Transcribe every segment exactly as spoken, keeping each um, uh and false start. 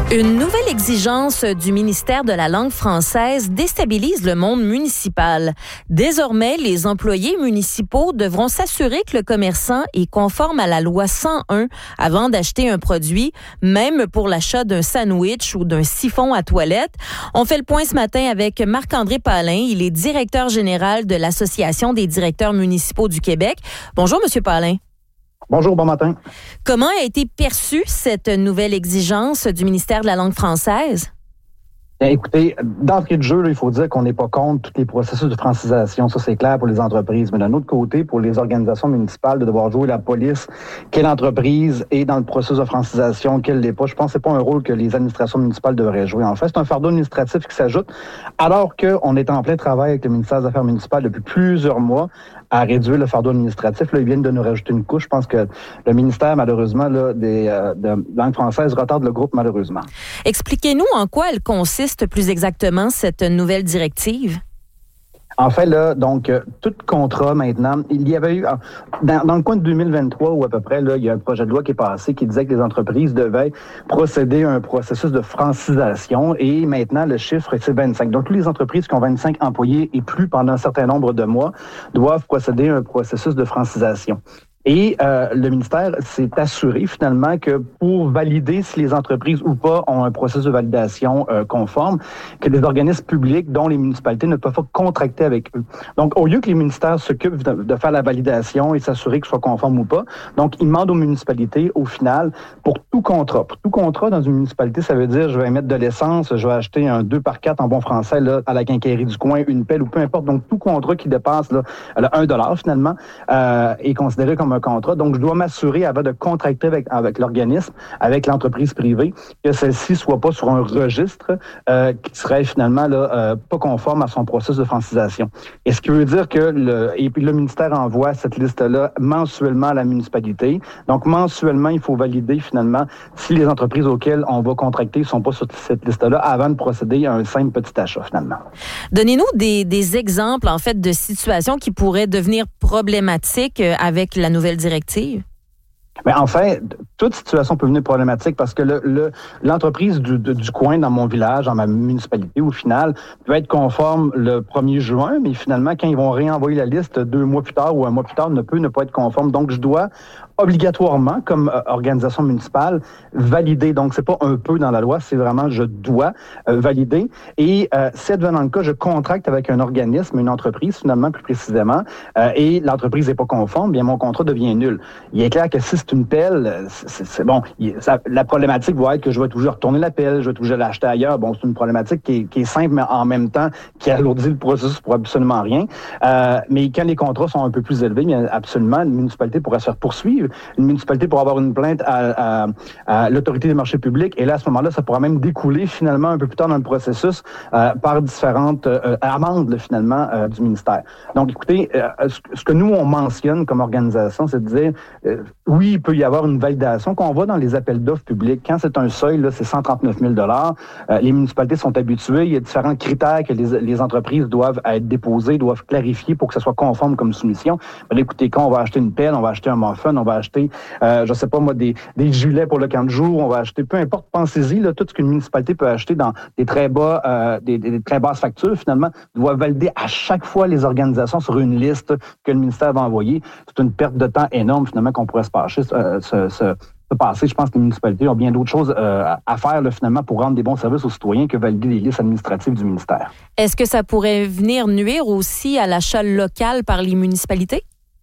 Une nouvelle exigence du ministère de la langue française déstabilise le monde municipal. Désormais, les employés municipaux devront s'assurer que le commerçant est conforme à la loi cent un avant d'acheter un produit, même pour l'achat d'un sandwich ou d'un siphon à toilette. On fait le point ce matin avec Marc-André Pallain. Il est directeur général de l'Association des directeurs municipaux du Québec. Bonjour, Monsieur Pallain. Bonjour, bon matin. Comment a été perçue cette nouvelle exigence du ministère de la langue française? Bien, écoutez, d'entrée de jeu, là, il faut dire qu'on n'est pas contre tous les processus de francisation. Ça, c'est clair pour les entreprises. Mais d'un autre côté, pour les organisations municipales, de devoir jouer la police, quelle entreprise est dans le processus de francisation, quelle l'est pas, je pense que c'est pas un rôle que les administrations municipales devraient jouer. En fait, c'est un fardeau administratif qui s'ajoute, alors qu'on est en plein travail avec le ministère des Affaires municipales depuis plusieurs mois à réduire le fardeau administratif. Là, ils viennent de nous rajouter une couche. Je pense que le ministère, malheureusement, là, des, euh, de langue française retarde le groupe, malheureusement. Expliquez-nous en quoi elle consiste plus exactement, cette nouvelle directive. En fait, là, donc, euh, tout contrat maintenant, il y avait eu, dans, dans le coin de deux mille vingt-trois ou à peu près, là, il y a un projet de loi qui est passé qui disait que les entreprises devaient procéder à un processus de francisation et maintenant, le chiffre, c'est vingt-cinq. Donc, toutes les entreprises qui ont vingt-cinq employés et plus pendant un certain nombre de mois doivent procéder à un processus de francisation. Et euh, le ministère s'est assuré finalement que pour valider si les entreprises ou pas ont un processus de validation euh, conforme, que les organismes publics, dont les municipalités, ne peuvent pas contracter avec eux. Donc, au lieu que les ministères s'occupent de, de faire la validation et s'assurer que ce soit conforme ou pas, donc ils demandent aux municipalités, au final, pour tout contrat. Pour tout contrat dans une municipalité, ça veut dire je vais mettre de l'essence, je vais acheter un deux par quatre en bon français là, à la quincaillerie du coin, une pelle ou peu importe. Donc, tout contrat qui dépasse là, un dollar finalement euh, est considéré comme un contrat. Donc, je dois m'assurer avant de contracter avec, avec l'organisme, avec l'entreprise privée, que celle-ci soit pas sur un registre euh, qui serait finalement là, euh, pas conforme à son processus de francisation. Et ce qui veut dire que le, et puis le ministère envoie cette liste-là mensuellement à la municipalité. Donc, mensuellement, il faut valider finalement si les entreprises auxquelles on va contracter ne sont pas sur cette liste-là avant de procéder à un simple petit achat finalement. Donnez-nous des, des exemples, en fait, de situations qui pourraient devenir problématiques avec la nouvelle directive? Mais en fait, toute situation peut venir problématique parce que le, le, l'entreprise du, de, du coin dans mon village, dans ma municipalité, au final, peut être conforme le premier juin, mais finalement, quand ils vont réenvoyer la liste deux mois plus tard ou un mois plus tard, ne peut ne pas être conforme. Donc, je dois obligatoirement, comme euh, organisation municipale, valider. Donc, c'est pas un peu dans la loi, c'est vraiment je dois euh, valider. Et euh, si advenant le cas, je contracte avec un organisme, une entreprise, finalement, plus précisément, euh, et l'entreprise n'est pas conforme, bien, mon contrat devient nul. Il est clair que si c'est une pelle, c'est, c'est bon. Ça, la problématique va être que je vais toujours retourner la pelle, je vais toujours l'acheter ailleurs. Bon, c'est une problématique qui est, qui est simple, mais en même temps, qui alourdit le processus pour absolument rien. Euh, mais quand les contrats sont un peu plus élevés, bien absolument, une municipalité pourrait se faire poursuivre. Une municipalité pourrait avoir une plainte à, à, à l'autorité des marchés publics. Et là, à ce moment-là, ça pourra même découler finalement un peu plus tard dans le processus euh, par différentes euh, amendes, là, finalement, euh, du ministère. Donc, écoutez, euh, ce, ce que nous, on mentionne comme organisation, c'est de dire, euh, oui, il peut y avoir une validation qu'on voit dans les appels d'offres publics. Quand c'est un seuil, là, c'est cent trente-neuf mille dollars. Euh, les municipalités sont habituées. Il y a différents critères que les, les entreprises doivent être déposées, doivent clarifier pour que ça soit conforme comme soumission. Mais écoutez, quand on va acheter une pelle, on va acheter un muffin, on va acheter, euh, je sais pas moi, des, des gilets pour le camp de jour, on va acheter, peu importe, pensez-y, là, tout ce qu'une municipalité peut acheter dans des très bas, euh, des, des, des très basses factures, finalement, doit valider à chaque fois les organisations sur une liste que le ministère va envoyer. C'est une perte de temps énorme, finalement, qu'on pourrait se passer. Euh, se, se, se passer. Je pense que les municipalités ont bien d'autres choses euh, à faire là, finalement pour rendre des bons services aux citoyens que valider les listes administratives du ministère. Est-ce que ça pourrait venir nuire aussi à l'achat local par les municipalités?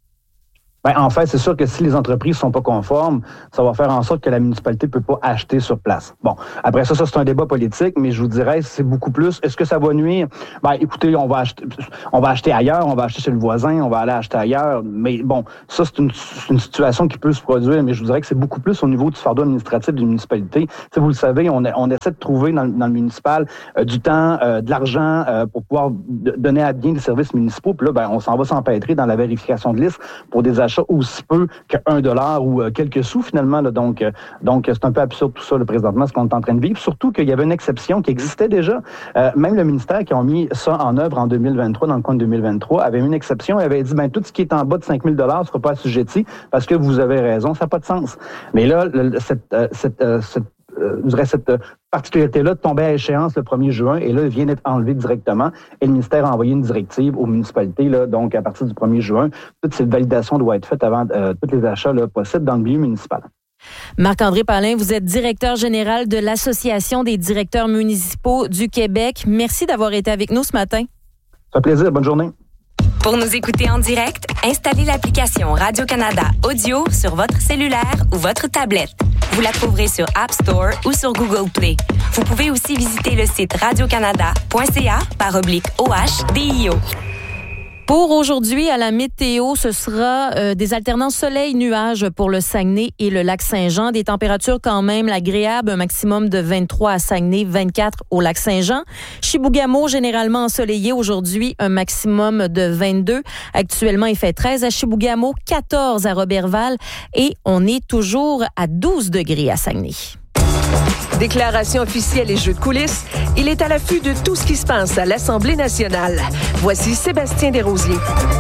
Ben, en fait, c'est sûr que si les entreprises sont pas conformes, ça va faire en sorte que la municipalité peut pas acheter sur place. Bon, après ça, ça c'est un débat politique, mais je vous dirais, c'est beaucoup plus. Est-ce que ça va nuire? Ben, écoutez, on va acheter, on va acheter ailleurs, on va acheter chez le voisin, on va aller acheter ailleurs. Mais bon, ça c'est une, c'est une situation qui peut se produire, mais je vous dirais que c'est beaucoup plus au niveau du fardeau administratif d'une municipalité. Tu vous le savez, on, on essaie de trouver dans, dans le municipal euh, du temps, euh, de l'argent euh, pour pouvoir d- donner à bien des services municipaux. Puis là, ben, on s'en va s'empêtrer dans la vérification de liste pour des achats aussi peu qu'un dollar ou euh, quelques sous finalement. Là. Donc, euh, donc, c'est un peu absurde tout ça, le présentement, ce qu'on est en train de vivre. Surtout qu'il y avait une exception qui existait déjà. Euh, même le ministère qui a mis ça en œuvre en deux mille vingt-trois, dans le coin de deux mille vingt-trois, avait une exception et avait dit, ben tout ce qui est en bas de cinq mille dollars ne sera pas assujetti parce que vous avez raison, ça n'a pas de sens. Mais là, le, cette, euh, cette, euh, cette euh, je dirais cette particularité-là de tomber à échéance le premier juin, et là, il vient d'être enlevé directement, et le ministère a envoyé une directive aux municipalités, là, donc à partir du premier juin, toute cette validation doit être faite avant euh, tous les achats là, possibles dans le milieu municipal. Marc-André Paulin, vous êtes directeur général de l'Association des directeurs municipaux du Québec. Merci d'avoir été avec nous ce matin. Ça fait plaisir. Bonne journée. Pour nous écouter en direct, installez l'application Radio-Canada Audio sur votre cellulaire ou votre tablette. Vous la trouverez sur App Store ou sur Google Play. Vous pouvez aussi visiter le site radiocanada point c a par oblique O H D I O. Pour aujourd'hui, à la météo, ce sera euh, des alternances soleil-nuages pour le Saguenay et le lac Saint-Jean. Des températures quand même agréables, un maximum de vingt-trois à Saguenay, vingt-quatre au lac Saint-Jean. Chibougamau, généralement ensoleillé aujourd'hui, un maximum de vingt-deux. Actuellement, il fait treize à Chibougamau, quatorze à Roberval et on est toujours à douze degrés à Saguenay. Déclaration officielle et jeux de coulisses, il est à l'affût de tout ce qui se passe à l'Assemblée nationale. Voici Sébastien Desrosiers.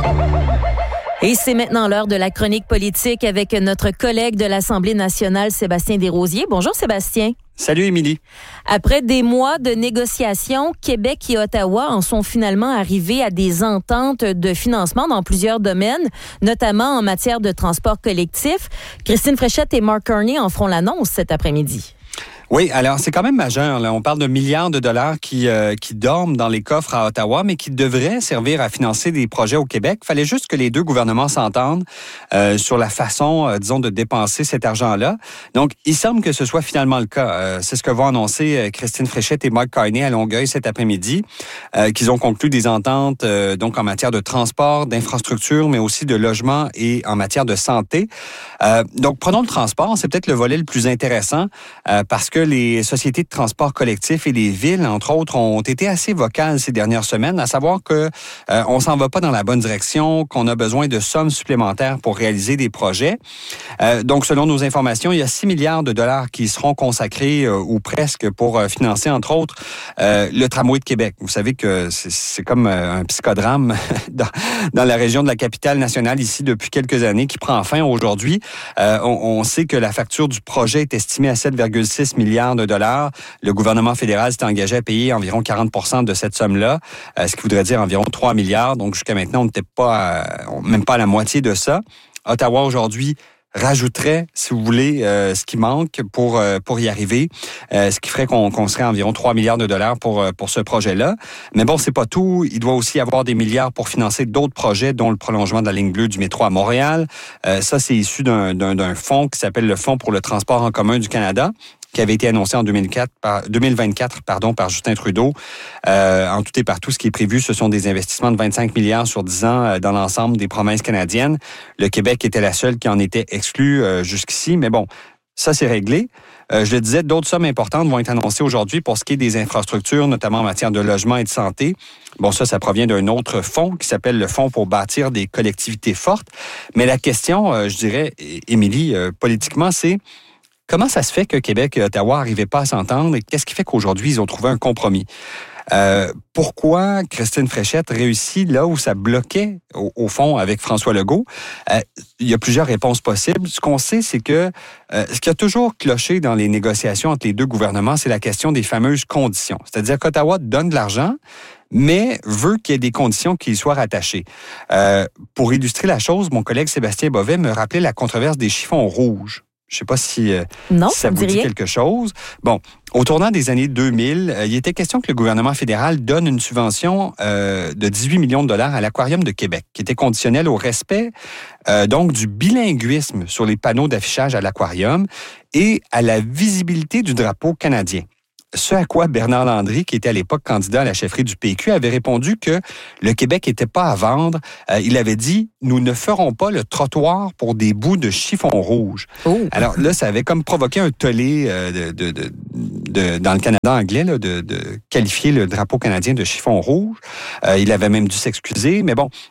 Et c'est maintenant l'heure de la chronique politique avec notre collègue de l'Assemblée nationale, Sébastien Desrosiers. Bonjour Sébastien. Salut Émilie. Après des mois de négociations, Québec et Ottawa en sont finalement arrivés à des ententes de financement dans plusieurs domaines, notamment en matière de transport collectif. Christine Fréchette et Mark Carney en feront l'annonce cet après-midi. Oui, alors c'est quand même majeur. Là. On parle de milliards de dollars qui, euh, qui dorment dans les coffres à Ottawa, mais qui devraient servir à financer des projets au Québec. Il fallait juste que les deux gouvernements s'entendent euh, sur la façon, euh, disons, de dépenser cet argent-là. Donc, il semble que ce soit finalement le cas. Euh, c'est ce que vont annoncer euh, Christine Fréchette et Mark Carney à Longueuil cet après-midi, euh, qu'ils ont conclu des ententes euh, donc en matière de transport, d'infrastructure, mais aussi de logement et en matière de santé. Euh, donc, prenons le transport. C'est peut-être le volet le plus intéressant euh, parce que les sociétés de transport collectif et les villes, entre autres, ont été assez vocales ces dernières semaines, à savoir que euh, on s'en va pas dans la bonne direction, qu'on a besoin de sommes supplémentaires pour réaliser des projets. Euh, donc, selon nos informations, il y a six milliards de dollars qui seront consacrés euh, ou presque pour euh, financer, entre autres, euh, le tramway de Québec. Vous savez que c'est, c'est comme euh, un psychodrame dans, dans la région de la capitale nationale ici depuis quelques années qui prend fin aujourd'hui. Euh, on, on sait que la facture du projet est estimée à sept virgule six milliards de dollars. Le gouvernement fédéral s'est engagé à payer environ quarante pour cent de cette somme-là, euh, ce qui voudrait dire environ trois milliards. Donc, jusqu'à maintenant, on n'était pas, à, même pas à la moitié de ça. Ottawa, aujourd'hui, rajouterait, si vous voulez, euh, ce qui manque pour euh, pour y arriver, euh, ce qui ferait qu'on, qu'on serait à environ trois milliards de dollars pour euh, pour ce projet-là. Mais bon, c'est pas tout. Il doit aussi y avoir des milliards pour financer d'autres projets, dont le prolongement de la ligne bleue du métro à Montréal. Euh, ça, c'est issu d'un, d'un, d'un fonds qui s'appelle le Fonds pour le transport en commun du Canada, qui avait été annoncé en deux mille quatre, par, deux mille vingt-quatre pardon, par Justin Trudeau. Euh, en tout et partout, ce qui est prévu, ce sont des investissements de vingt-cinq milliards sur dix ans euh, dans l'ensemble des provinces canadiennes. Le Québec était la seule qui en était exclue euh, jusqu'ici, mais bon, ça c'est réglé. Euh, je le disais, d'autres sommes importantes vont être annoncées aujourd'hui pour ce qui est des infrastructures, notamment en matière de logement et de santé. Bon, ça, ça provient d'un autre fonds qui s'appelle le Fonds pour bâtir des collectivités fortes. Mais la question, euh, je dirais, Émilie, euh, politiquement, c'est comment ça se fait que Québec et Ottawa n'arrivaient pas à s'entendre et qu'est-ce qui fait qu'aujourd'hui, ils ont trouvé un compromis? Euh, pourquoi Christine Fréchette réussit là où ça bloquait, au, au fond, avec François Legault? Euh, il y a plusieurs réponses possibles. Ce qu'on sait, c'est que euh, ce qui a toujours cloché dans les négociations entre les deux gouvernements, c'est la question des fameuses conditions. C'est-à-dire qu'Ottawa donne de l'argent, mais veut qu'il y ait des conditions qui y soient rattachées. Euh, pour illustrer la chose, mon collègue Sébastien Bovet me rappelait la controverse des chiffons rouges. Je ne sais pas si, euh, non, si ça vous dit rien. Quelque chose. Bon, au tournant des années deux mille, euh, il était question que le gouvernement fédéral donne une subvention euh, de dix-huit millions de dollars à l'Aquarium de Québec, qui était conditionnelle au respect euh, donc du bilinguisme sur les panneaux d'affichage à l'Aquarium et à la visibilité du drapeau canadien. Ce à quoi Bernard Landry, qui était à l'époque candidat à la chefferie du P Q, avait répondu que le Québec n'était pas à vendre. Euh, il avait dit « Nous ne ferons pas le trottoir pour des bouts de chiffon rouge. Oh. » Alors là, ça avait comme provoqué un tollé euh, de, de, de, de, dans le Canada anglais là, de, de qualifier le drapeau canadien de chiffon rouge. Euh, il avait même dû s'excuser. Mais bon,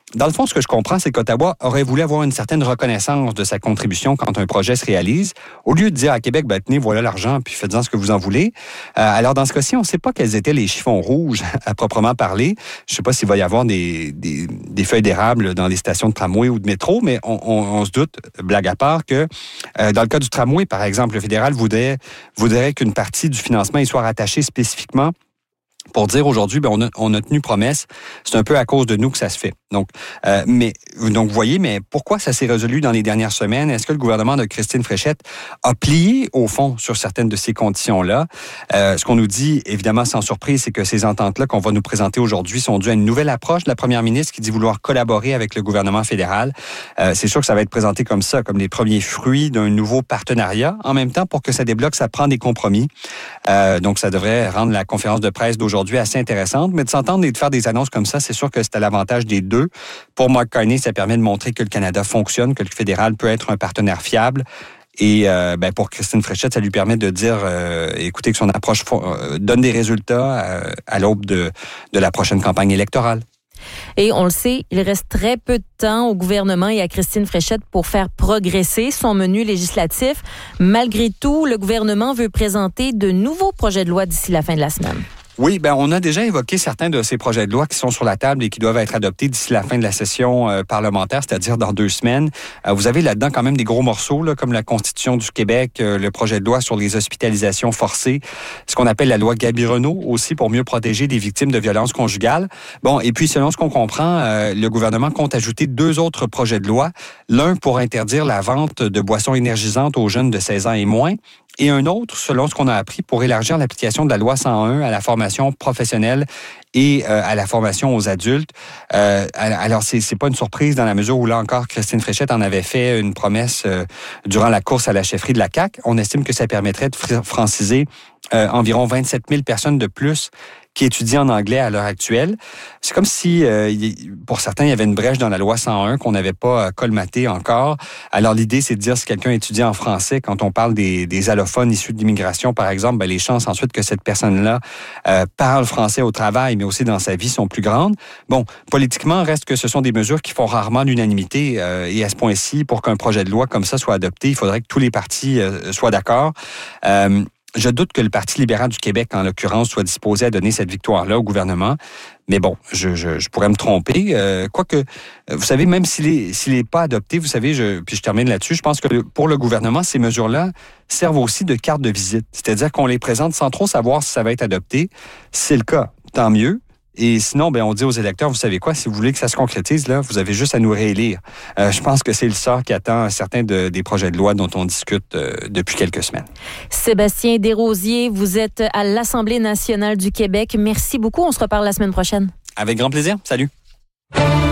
dans le fond, ce que je comprends, c'est qu'Ottawa aurait voulu avoir une certaine reconnaissance de sa contribution quand un projet se réalise, au lieu de dire à Québec, ben, tenez, voilà l'argent, puis faites-en ce que vous en voulez. Euh, alors, dans ce cas-ci, on ne sait pas quels étaient les chiffons rouges à proprement parler. Je ne sais pas s'il va y avoir des, des, des feuilles d'érable dans les stations de tramway ou de métro, mais on, on, on se doute, blague à part, que euh, dans le cas du tramway, par exemple, le fédéral voudrait, voudrait qu'une partie du financement y soit rattachée spécifiquement pour dire aujourd'hui, ben on a, on a tenu promesse. C'est un peu à cause de nous que ça se fait. Donc, euh, mais donc vous voyez, mais pourquoi ça s'est résolu dans les dernières semaines? Est-ce que le gouvernement de Christine Fréchette a plié au fond sur certaines de ces conditions-là? Euh, ce qu'on nous dit, évidemment, sans surprise, c'est que ces ententes-là qu'on va nous présenter aujourd'hui sont dues à une nouvelle approche de la première ministre qui dit vouloir collaborer avec le gouvernement fédéral. Euh, c'est sûr que ça va être présenté comme ça, comme les premiers fruits d'un nouveau partenariat. En même temps, pour que ça débloque, ça prend des compromis. Euh, donc, ça devrait rendre la conférence de presse d'aujourd'hui assez intéressante. Mais de s'entendre et de faire des annonces comme ça, c'est sûr que c'est à l'avantage des deux. Pour Mark Carney, ça permet de montrer que le Canada fonctionne, que le fédéral peut être un partenaire fiable. Et euh, ben pour Christine Fréchette, ça lui permet de dire, euh, écoutez, que son approche euh, donne des résultats euh, à l'aube de, de la prochaine campagne électorale. Et on le sait, il reste très peu de temps au gouvernement et à Christine Fréchette pour faire progresser son menu législatif. Malgré tout, le gouvernement veut présenter de nouveaux projets de loi d'ici la fin de la semaine. Oui, ben on a déjà évoqué certains de ces projets de loi qui sont sur la table et qui doivent être adoptés d'ici la fin de la session euh, parlementaire, c'est-à-dire dans deux semaines. Euh, vous avez là-dedans quand même des gros morceaux, là, comme la Constitution du Québec, euh, le projet de loi sur les hospitalisations forcées, ce qu'on appelle la loi Gabironneau aussi pour mieux protéger des victimes de violences conjugales. Bon, et puis selon ce qu'on comprend, euh, le gouvernement compte ajouter deux autres projets de loi, l'un pour interdire la vente de boissons énergisantes aux jeunes de seize ans et moins, et un autre, selon ce qu'on a appris, pour élargir l'application de la loi cent un à la formation professionnelle et euh, à la formation aux adultes. Euh, alors, c'est, c'est pas une surprise dans la mesure où, là encore, Christine Fréchette en avait fait une promesse euh, durant la course à la chefferie de la C A Q. On estime que ça permettrait de franciser euh, environ vingt-sept mille personnes de plus qui étudient en anglais à l'heure actuelle. C'est comme si, euh, pour certains, il y avait une brèche dans la loi cent un qu'on n'avait pas colmatée encore. Alors, l'idée, c'est de dire si quelqu'un étudie en français, quand on parle des, des allophones issus de l'immigration, par exemple, ben, les chances ensuite que cette personne-là euh, parle français au travail, mais aussi dans sa vie, sont plus grandes. Bon, politiquement, reste que ce sont des mesures qui font rarement l'unanimité. Euh, et à ce point-ci, pour qu'un projet de loi comme ça soit adopté, il faudrait que tous les partis euh, soient d'accord. Euh, Je doute que le Parti libéral du Québec, en l'occurrence, soit disposé à donner cette victoire-là au gouvernement. Mais bon, je, je, je pourrais me tromper. Euh, quoique, vous savez, même s'il est, s'il est pas adopté, vous savez, je, puis je termine là-dessus, je pense que pour le gouvernement, ces mesures-là servent aussi de carte de visite. C'est-à-dire qu'on les présente sans trop savoir si ça va être adopté. Si c'est le cas, tant mieux. Et sinon, ben, on dit aux électeurs, vous savez quoi, si vous voulez que ça se concrétise, là, vous avez juste à nous réélire. Euh, je pense que c'est le sort qui attend certains de, des projets de loi dont on discute euh, depuis quelques semaines. Sébastien Desrosiers, vous êtes à l'Assemblée nationale du Québec. Merci beaucoup. On se reparle la semaine prochaine. Avec grand plaisir. Salut.